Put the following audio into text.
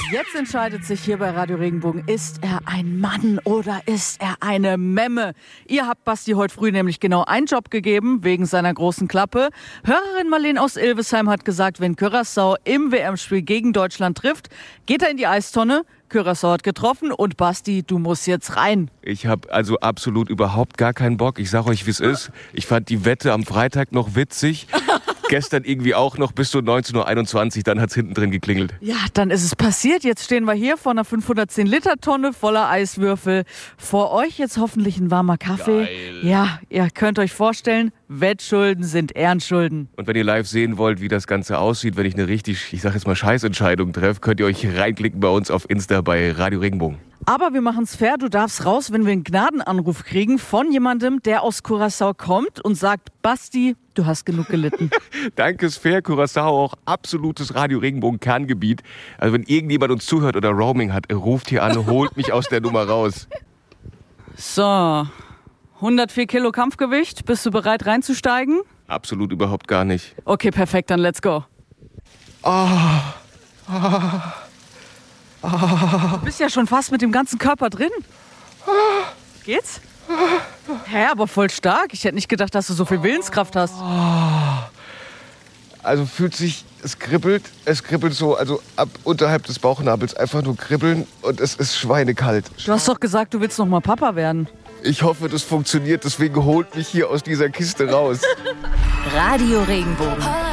Jetzt entscheidet sich hier bei Radio Regenbogen, ist er ein Mann oder ist er eine Memme? Ihr habt Basti heute früh nämlich genau einen Job gegeben, wegen seiner großen Klappe. Hörerin Marlene aus Ilvesheim hat gesagt, wenn Curaçao im WM-Spiel gegen Deutschland trifft, geht er in die Eistonne. Curaçao hat getroffen und Basti, du musst jetzt rein. Ich habe also absolut überhaupt gar keinen Bock. Ich sag euch, wie es ist. Ich fand die Wette am Freitag noch witzig. Gestern irgendwie auch noch bis zu 19:21 Uhr, dann hat's hinten drin geklingelt. Ja, dann ist es passiert. Jetzt stehen wir hier vor einer 510-Liter-Tonne voller Eiswürfel. Vor euch jetzt hoffentlich ein warmer Kaffee. Geil. Ja, ihr könnt euch vorstellen, Wettschulden sind Ehrenschulden. Und wenn ihr live sehen wollt, wie das Ganze aussieht, wenn ich eine richtig, ich sag jetzt mal Scheißentscheidung treffe, könnt ihr euch reinklicken bei uns auf Insta bei Radio Regenbogen. Aber wir machen's fair, du darfst raus, wenn wir einen Gnadenanruf kriegen von jemandem, der aus Curaçao kommt und sagt, Basti, du hast genug gelitten. Danke, ist fair. Curaçao auch absolutes Radio Regenbogen Kerngebiet. Also wenn irgendjemand uns zuhört oder Roaming hat, ruft hier an, holt mich aus der Nummer raus. So, 104 Kilo Kampfgewicht, bist du bereit reinzusteigen? Absolut überhaupt gar nicht. Okay, perfekt, dann let's go. Du bist ja schon fast mit dem ganzen Körper drin. Geht's? Hä, aber voll stark. Ich hätte nicht gedacht, dass du so viel Willenskraft hast. Also fühlt sich, es kribbelt so, also ab unterhalb des Bauchnabels einfach nur kribbeln und es ist schweinekalt. Du hast doch gesagt, du willst noch mal Papa werden. Ich hoffe, das funktioniert, deswegen holt mich hier aus dieser Kiste raus. Radio Regenbogen.